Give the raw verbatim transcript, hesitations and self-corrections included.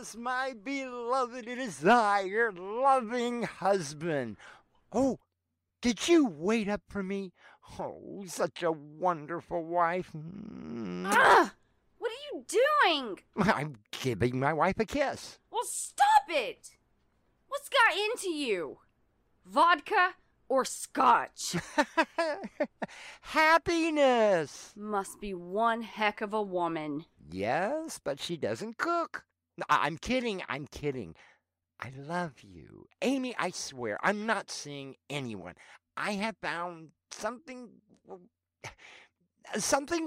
yes, my beloved, it is I, your loving husband. Oh, did you wait up for me? Oh, such a wonderful wife. Mm. Ugh! What are you doing? I'm giving my wife a kiss. Well, stop it! What's got into you? Vodka or scotch? Happiness. Must be one heck of a woman. Yes, but she doesn't cook. I- I'm kidding. I'm kidding. I love you. Amy, I swear, I'm not seeing anyone. I have found something something